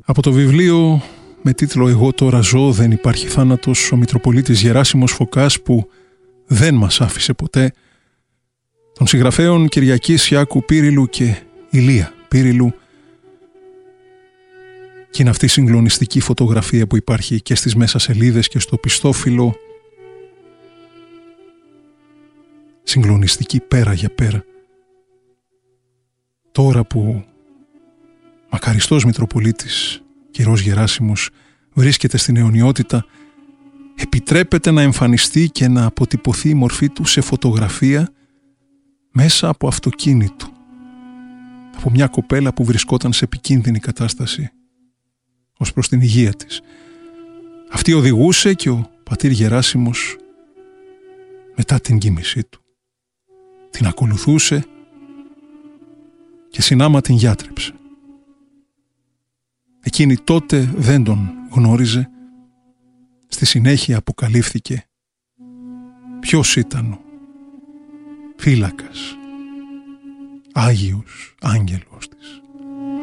Από το βιβλίο με τίτλο «Εγώ τώρα ζω, δεν υπάρχει θάνατος», ο Μητροπολίτης Γεράσιμος Φωκάς που δεν μας άφησε ποτέ, των συγγραφέων Κυριακής Ιάκου Πύριλου και Ηλία Πύριλου. Και είναι αυτή η συγκλονιστική φωτογραφία που υπάρχει και στις μέσα σελίδες και στο πιστόφυλλο. Συγκλονιστική πέρα για πέρα. Τώρα που μακαριστός Μητροπολίτης κυρός Γεράσιμος βρίσκεται στην αιωνιότητα, επιτρέπεται να εμφανιστεί και να αποτυπωθεί η μορφή του σε φωτογραφία μέσα από αυτοκίνητο, από μια κοπέλα που βρισκόταν σε επικίνδυνη κατάσταση ως προς την υγεία της. Αυτή οδηγούσε και ο πατήρ Γεράσιμος μετά την κοίμησή του την ακολουθούσε και συνάμα την γιάτρεψε. Εκείνη τότε δεν τον γνώριζε. Στη συνέχεια αποκαλύφθηκε ποιος ήταν ο φύλακας, Άγιος Άγγελος της.